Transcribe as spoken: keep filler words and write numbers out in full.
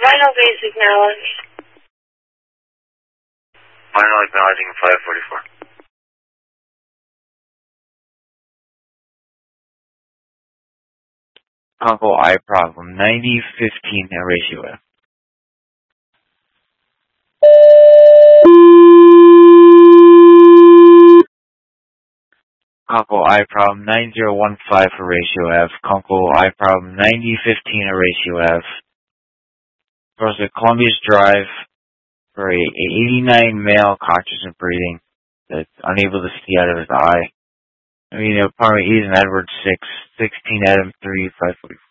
Final basic knowledge. Final acknowledging five forty-four. Uncle I problem ninety fifteen ratio F. Uncle I problem nine zero one five for ratio F. Uncle I problem ninety fifteen ratio F. Goes to Columbia's Drive for a, a eighty-nine male conscious and breathing that's unable to see out of his eye. I mean, apartment E is in Edward six, sixteen Adam three, five forty-four.